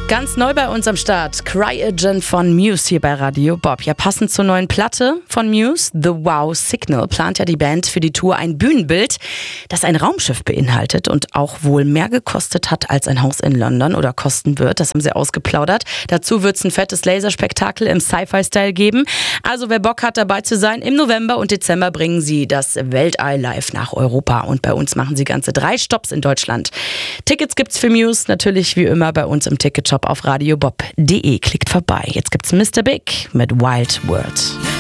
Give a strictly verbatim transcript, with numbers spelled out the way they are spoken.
Ganz neu bei uns am Start, Cryogen von Muse hier bei Radio Bob. Ja, passend zur neuen Platte von Muse, The Wow Signal, plant ja die Band für die Tour ein Bühnenbild, das ein Raumschiff beinhaltet und auch wohl mehr gekostet hat als ein Haus in London oder kosten wird. Das haben sie ausgeplaudert. Dazu wird es ein fettes Laserspektakel im Sci-Fi-Style geben. Also wer Bock hat, dabei zu sein, im November und Dezember bringen sie das Weltall live nach Europa. Und bei uns machen sie ganze drei Stopps in Deutschland. Tickets gibt's für Muse natürlich wie immer bei uns im Ticketshop auf radiobob punkt de. Klickt vorbei. Jetzt gibt's Mister Big mit Wild World.